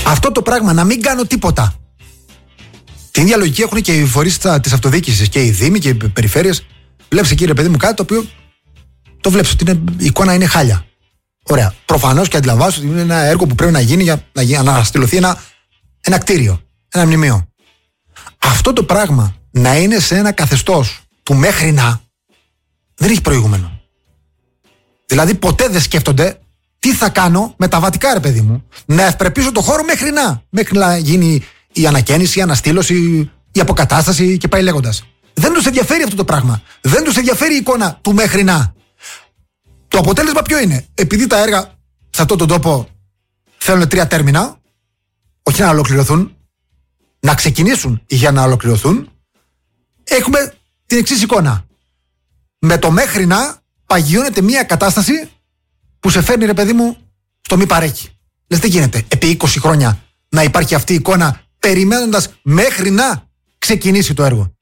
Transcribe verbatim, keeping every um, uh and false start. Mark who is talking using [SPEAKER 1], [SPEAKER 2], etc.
[SPEAKER 1] Αυτό το πράγμα, να μην κάνω τίποτα. Την ίδια λογική έχουν και οι φορείς της αυτοδιοίκησης και οι δήμοι και οι περιφέρειες. Βλέπεις εκεί, ρε παιδί μου, κάτι το οποίο το βλέπεις ότι είναι, η εικόνα είναι χάλια. Ωραία. Προφανώς και αντιλαμβάνεσαι ότι είναι ένα έργο που πρέπει να γίνει για να, για να αναστηλωθεί ένα, ένα κτίριο, ένα μνημείο. Αυτό το πράγμα να είναι σε ένα καθεστώς του μέχρι να δεν έχει προηγούμενο. Δηλαδή ποτέ δεν σκέφτονται τι θα κάνω μεταβατικά, ρε παιδί μου, να ευπρεπίσω το χώρο μέχρι να. Μέχρι να γίνει η ανακαίνιση, η αναστήλωση, η αποκατάσταση και πάει λέγοντας. Δεν τους ενδιαφέρει αυτό το πράγμα. Δεν τους ενδιαφέρει η εικόνα του μέχρι να. Το αποτέλεσμα ποιο είναι? Επειδή τα έργα σε αυτόν τον τόπο θέλουν τρία τέρμινα, όχι να ολοκληρωθούν, να ξεκινήσουν για να ολοκληρωθούν, έχουμε την εξής εικόνα. Με το μέχρι να παγιώνεται μια κατάσταση που σε φέρνει, ρε παιδί μου, στο μη παρέχει. Λες, δεν γίνεται επί είκοσι χρόνια να υπάρχει αυτή η εικόνα περιμένοντας μέχρι να ξεκινήσει το έργο.